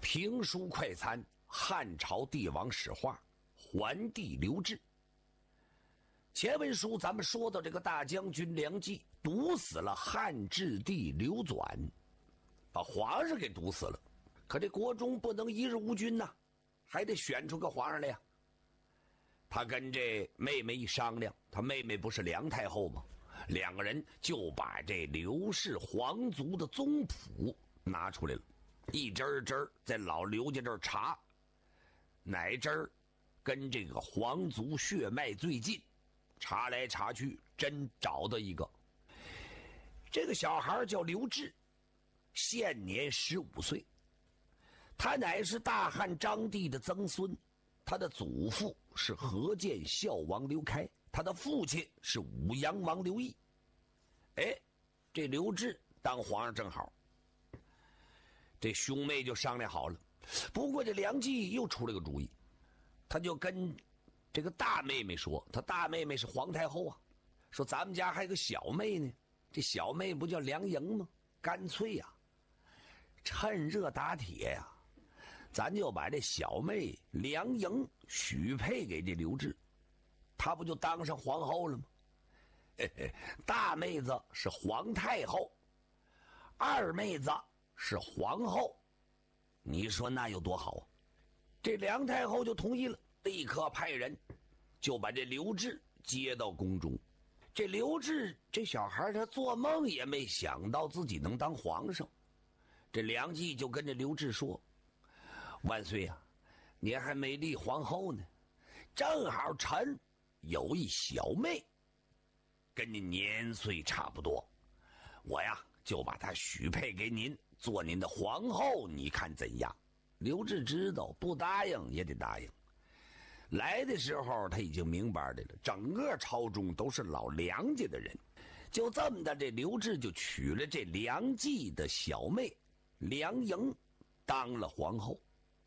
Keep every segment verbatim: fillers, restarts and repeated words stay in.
评书快餐，汉朝帝王史话，桓帝刘志。前文书咱们说到这个大将军梁冀毒死了汉质帝刘纂，把皇上给毒死了。可这国中不能一日无君呐、啊，还得选出个皇上来呀。他跟这妹妹一商量，他妹妹不是梁太后吗？两个人就把这刘氏皇族的宗谱拿出来了，一针针在老刘家这儿查，哪针跟这个皇族血脉最近，查来查去真找到一个。这个小孩叫刘志，现年十五岁，他乃是大汉章帝的曾孙，他的祖父是河间孝王刘开，他的父亲是武阳王刘毅。哎，这刘志当皇上正好，这兄妹就商量好了。不过这梁冀又出了个主意，他就跟这个大妹妹说，他大妹妹是皇太后啊，说咱们家还有个小妹呢，这小妹不叫梁莹吗？干脆呀、啊，趁热打铁呀、啊，咱就把这小妹梁莹许配给这刘志，她不就当上皇后了吗？嘿嘿，大妹子是皇太后，二妹子是皇后，你说那有多好啊？这梁太后就同意了，立刻派人就把这刘志接到宫中。这刘志这小孩他做梦也没想到自己能当皇上。这梁冀就跟这刘志说，万岁啊，您还没立皇后呢，正好臣有一小妹跟您年岁差不多，我呀就把她许配给您做您的皇后，你看怎样？刘志知道不答应也得答应。来的时候他已经明白的了，整个朝中都是老梁家的人，就这么的，这刘志就娶了这梁冀的小妹梁莹当了皇后。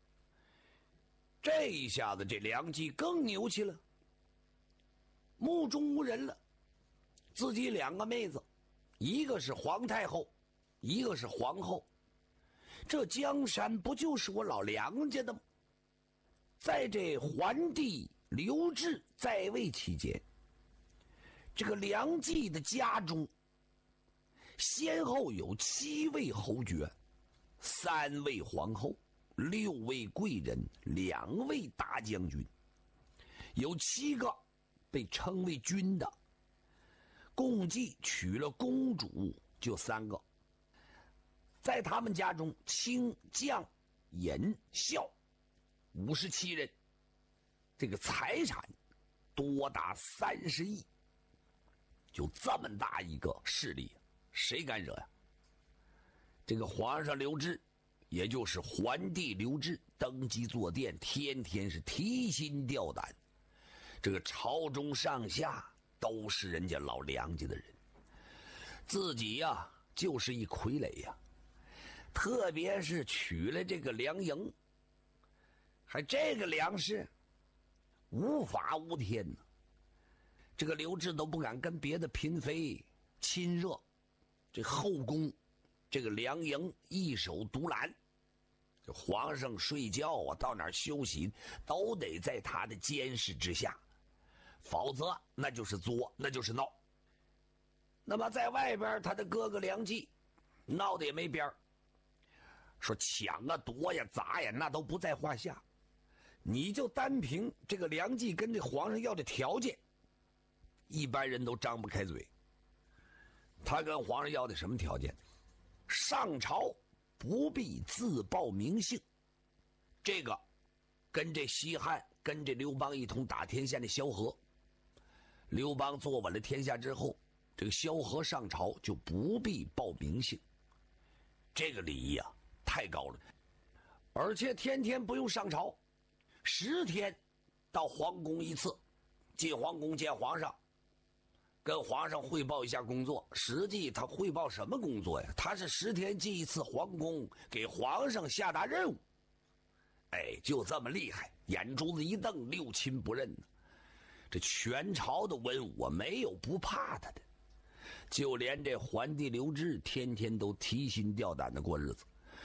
这一下子这梁冀更牛气了，目中无人了，自己两个妹子，一个是皇太后，一个是皇后，这江山不就是我老梁家的吗？在这桓帝刘志在位期间，这个梁冀的家中先后有七位侯爵，三位皇后，六位贵人，两位大将军，有七个被称为君的，共计娶了公主就三个。在他们家中，卿将尹孝五十七人，这个财产多达三十亿，就这么大一个势力，谁敢惹呀？这个皇上刘志，也就是桓帝刘志登基坐殿，天天是提心吊胆。这个朝中上下都是人家老梁家的人，自己呀、啊、就是一傀儡呀、啊。特别是娶了这个梁莹，还这个梁氏无法无天呢，这个刘志都不敢跟别的嫔妃亲热，这后宫这个梁莹一手独揽，这皇上睡觉啊，到哪儿休息都得在他的监视之下，否则那就是作，那就是闹。那么在外边，他的哥哥梁冀闹得也没边儿，说抢啊夺呀砸呀那都不在话下，你就单凭这个梁冀跟这皇上要的条件，一般人都张不开嘴。他跟皇上要的什么条件？上朝不必自报名姓，这个跟这西汉跟这刘邦一同打天下的萧何，刘邦坐稳了天下之后，这个萧何上朝就不必报名姓，这个礼仪啊太高了，而且天天不用上朝，十天到皇宫一次，进皇宫见皇上，跟皇上汇报一下工作。实际他汇报什么工作呀？他是十天进一次皇宫，给皇上下达任务。哎，就这么厉害，眼珠子一瞪，六亲不认呢。这全朝的文武啊，没有不怕他的，就连这桓帝刘志天天都提心吊胆的过日子。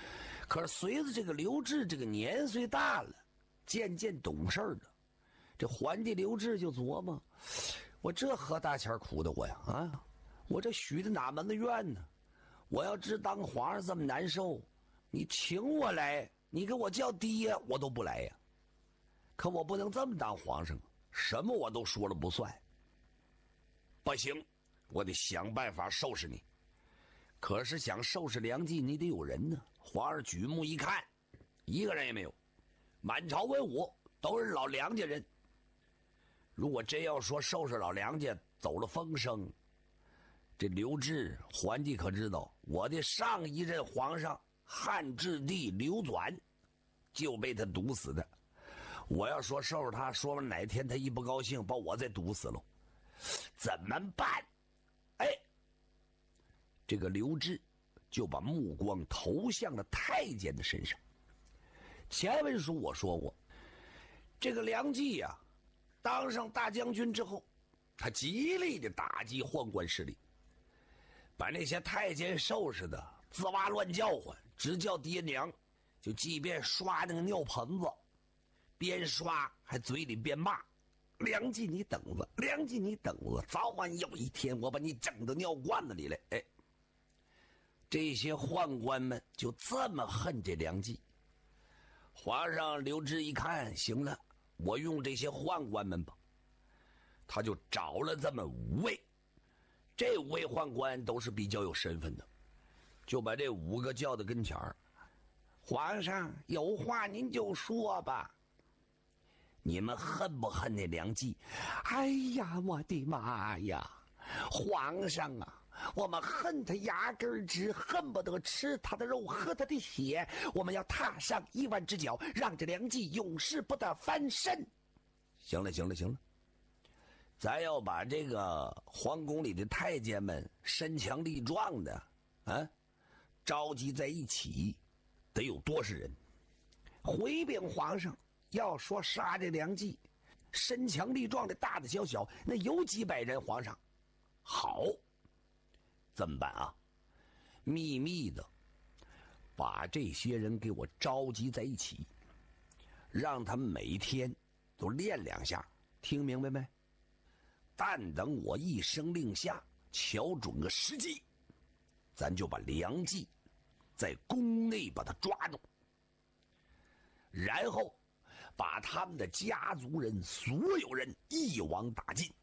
可是随着这个刘志这个年岁大了，渐渐懂事了，这皇帝刘志就琢磨：我这何大钱苦的我呀啊！我这许的哪门子愿呢？我要知当皇上这么难受，你请我来，你给我叫爹，我都不来呀。可我不能这么当皇上，什么我都说了不算。不行，我得想办法收拾你。可是想收拾梁冀，你得有人呢。皇上举目一看，一个人也没有，满朝文武都是老梁家人。如果真要说收拾老梁家走了风声，这刘志皇帝可知道，我的上一任皇上汉质帝刘纂就被他毒死的。我要说收拾他，说完哪天他一不高兴，把我再毒死了，怎么办？哎，这个刘志就把目光投向了太监的身上。前文书我说过，这个梁冀呀、啊，当上大将军之后，他极力的打击宦官势力，把那些太监收拾的吱哇乱叫唤，直叫爹娘。就即便刷那个尿盆子，边刷还嘴里边骂：梁冀你等着，梁冀你等着，早晚有一天我把你整到尿罐子里来。哎，这些宦官们就这么恨这梁冀。皇上刘志一看，行了，我用这些宦官们吧。他就找了这么五位，这五位宦官都是比较有身份的，就把这五个叫到跟前儿。皇上有话您就说吧。你们恨不恨那梁冀？哎呀，我的妈呀！皇上啊，我们恨他牙根直，恨不得吃他的肉，喝他的血。我们要踏上一万只脚，让这梁冀永世不得翻身。行了，行了，行了，咱要把这个皇宫里的太监们身强力壮的啊，召集在一起，得有多少人？回禀皇上，要说杀这梁冀，身强力壮的大大小小，那有几百人。皇上，好，怎么办啊？秘密的把这些人给我召集在一起，让他们每天都练两下，听明白没？但等我一声令下，瞧准个时机，咱就把梁冀在宫内把他抓住，然后把他们的家族人所有人一网打尽。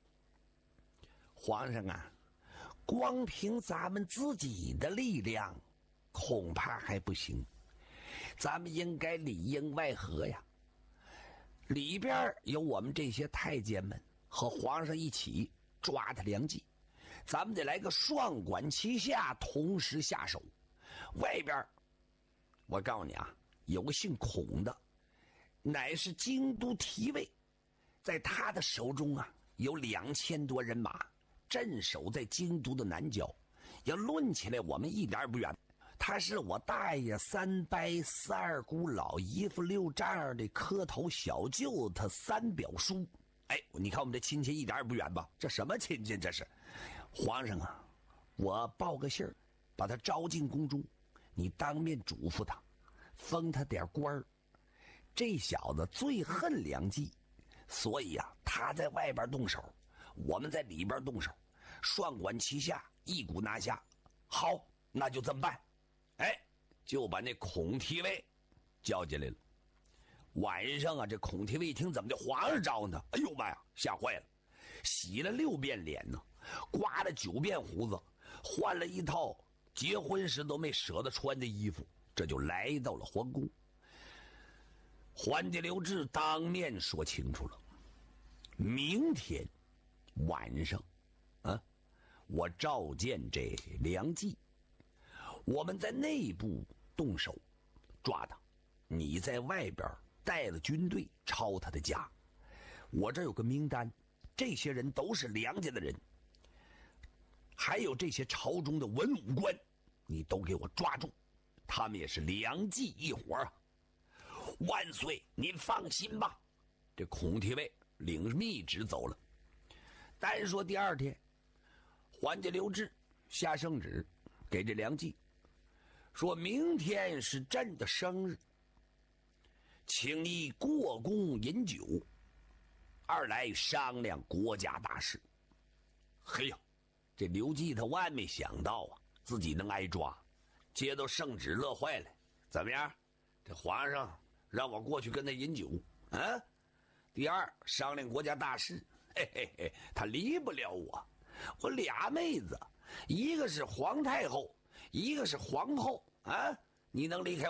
皇上啊，光凭咱们自己的力量恐怕还不行，咱们应该里应外合呀。里边有我们这些太监们和皇上一起抓他梁冀，咱们得来个双管齐下，同时下手。外边我告诉你啊，有个姓孔的，乃是京都提尉，在他的手中啊有两千多人马，镇守在京都的南郊。要论起来，我们一点也不远。他是我大爷三伯四二姑老姨夫六丈的磕头小舅，他三表叔。哎，你看我们这亲戚一点也不远吧？这什么亲戚这是？皇上啊，我报个信儿，把他招进宫中，你当面嘱咐他，封他点官儿。这小子最恨梁冀，所以啊，他在外边动手，我们在里边动手，双管齐下，一鼓拿下。好，那就这么办。哎，就把那孔提尉叫进来了。晚上啊，这孔提尉一听怎么的，皇上招他，哎呦妈呀，吓坏了，洗了六遍脸呢，刮了九遍胡子，换了一套结婚时都没舍得穿的衣服，这就来到了皇宫。皇帝刘志当面说清楚了，明天晚上啊，我召见这梁冀，我们在内部动手抓他，你在外边带了军队抄他的家。我这有个名单，这些人都是梁家的人，还有这些朝中的文武官，你都给我抓住，他们也是梁冀一伙啊。万岁，您放心吧。这孔提尉领密旨走了。单说第二天，皇帝刘志下圣旨给这梁冀说明天是朕的生日，请你过宫饮酒，二来商量国家大事。嘿呀，这刘季他万没想到啊，自己能挨抓，接到圣旨乐坏了。怎么样？这皇上让我过去跟他饮酒啊。第二，商量国家大事。嘿嘿嘿，他离不了我。我俩妹子，一个是皇太后，一个是皇后啊，你能离开